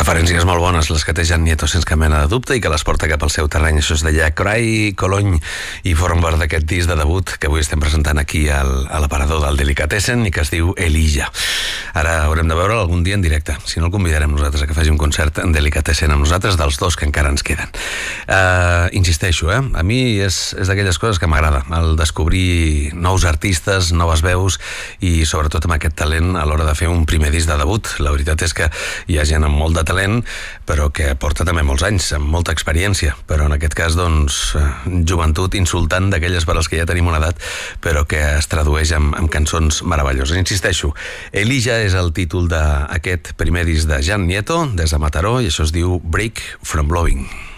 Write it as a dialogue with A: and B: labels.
A: Referències molt bones, les que té Jan Nieto sense cap mena de dubte i que les porta cap al seu terreny. Això es deia Cry, Cologne i formen part d'aquest disc de debut que avui estem presentant aquí a l'aparador del Delicatessen i que es diu Elijah. Ara haurem de veure'l algun dia en directe. Si no, el convidarem nosaltres a que faci un concert en Delicatessen amb nosaltres, dels dos que encara ens queden. Insisteixo, a mi és d'aquelles coses que m'agrada, el descobrir nous artistes, noves veus i sobretot amb aquest talent a l'hora de fer un primer disc de debut. La veritat és que hi ha gent amb molt de talent, però que porta també molts anys, amb molta experiència, però en aquest cas, doncs, joventut insultant d'aquelles per als que ja tenim una edat, però que es tradueix en cançons meravelloses. Insisteixo, Elijah és el títol d'aquest primer disc de Jan Nieto, des de Mataró, i això es diu Break from Blowing.